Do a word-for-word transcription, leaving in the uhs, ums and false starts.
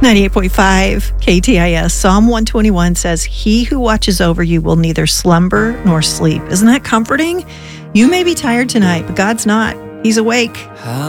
ninety-eight point five K T I S. Psalm one twenty-one says, "He who watches over you will neither slumber nor sleep." Isn't that comforting? You may be tired tonight, but God's not. He's awake.